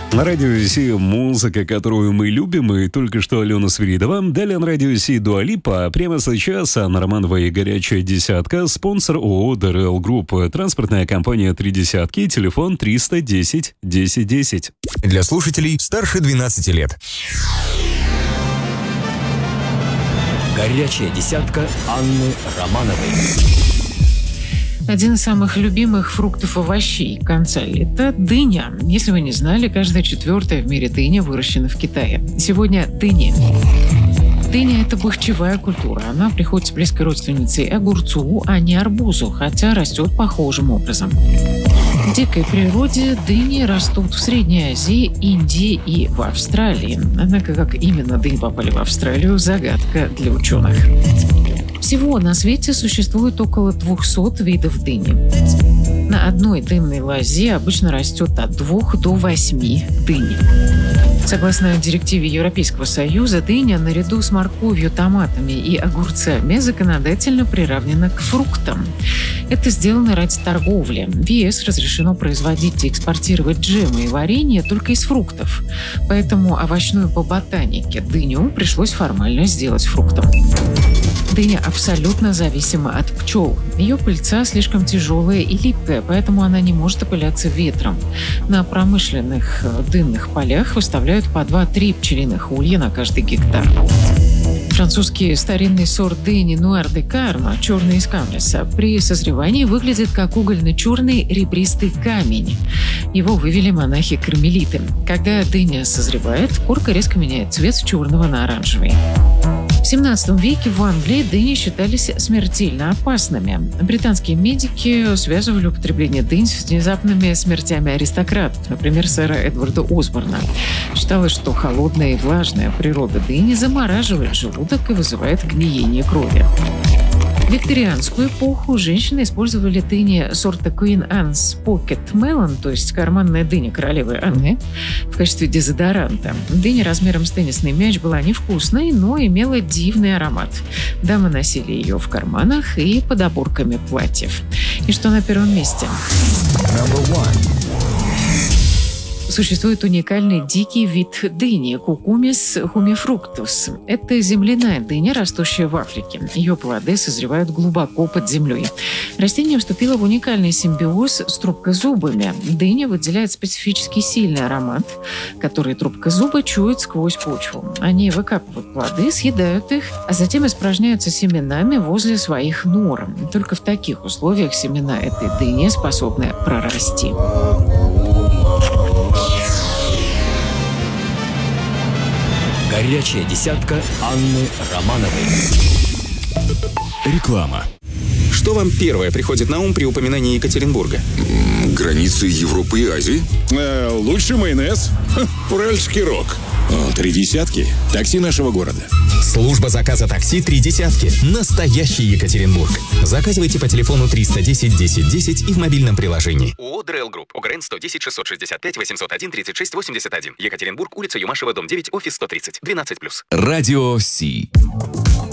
На радио Си музыка, которую мы любим, и только что Алена Свиридова. Далее на радио Си Дуа Липа. Прямо сейчас Анна Романова и «Горячая десятка». Спонсор ООО «ДРЛ Групп». Транспортная компания «Три десятки». Телефон 310 10 10. Для слушателей старше 12 лет. «Горячая десятка» Анны Романовой. Один из самых любимых фруктов и овощей конца лета – дыня. Если вы не знали, каждая четвертая в мире дыня выращена в Китае. Сегодня дыни. Дыня – это бахчевая культура. Она приходится близкой родственницей огурцу, а не арбузу, хотя растет похожим образом. В дикой природе дыни растут в Средней Азии, Индии и в Австралии. Однако, как именно дыни попали в Австралию – загадка для ученых. Всего на свете существует около 200 видов дыни. На одной дынной лозе обычно растет от 2 до 8 дынь. Согласно директиве Европейского Союза, дыня наряду с морковью, томатами и огурцами законодательно приравнена к фруктам. Это сделано ради торговли. В ЕС разрешено производить и экспортировать джемы и варенье только из фруктов. Поэтому овощную по ботанике дыню пришлось формально сделать фруктом. Дыня абсолютно зависима от пчел. Ее пыльца слишком тяжелая и липкая, поэтому она не может опыляться ветром. На промышленных дынных полях выставляют по 2-3 пчелиных улья на каждый гектар. Французский старинный сорт дыни Нуар де Карма, черный из камлеса, при созревании выглядит как угольно-черный ребристый камень. Его вывели монахи-кармелиты. Когда дыня созревает, корка резко меняет цвет с черного на оранжевый. В 17 веке в Англии дыни считались смертельно опасными. Британские медики связывали употребление дынь с внезапными смертями аристократов, например, сэра Эдварда Осборна. Считалось, что холодная и влажная природа дыни замораживает желудок и вызывает гниение крови. В викторианскую эпоху женщины использовали дыни сорта Queen Anne's Pocket Melon, то есть карманная дыня королевы Анны, в качестве дезодоранта. Дыня размером с теннисный мяч была невкусной, но имела дивный аромат. Дамы носили ее в карманах и под оборками платьев. И что на первом месте? Существует уникальный дикий вид дыни – Cucumis humifructus. Это земляная дыня, растущая в Африке. Ее плоды созревают глубоко под землей. Растение вступило в уникальный симбиоз с трубкозубами. Дыня выделяет специфический сильный аромат, который трубкозубы чуют сквозь почву. Они выкапывают плоды, съедают их, а затем испражняются семенами возле своих нор. Только в таких условиях семена этой дыни способны прорасти. «Горячая десятка» Анны Романовой. Реклама. Что вам первое приходит на ум при упоминании Екатеринбурга? Границы Европы и Азии. Лучший майонез. Уральский рок. Три десятки. Такси нашего города. Служба заказа такси «Три десятки». Настоящий Екатеринбург. Заказывайте по телефону 310 10 10 и в мобильном приложении. ООО «ДРЛ Групп». ОГРН 110 665 801 36 81. Екатеринбург, улица Юмашева, дом 9, офис 130. 12+. Радио Си.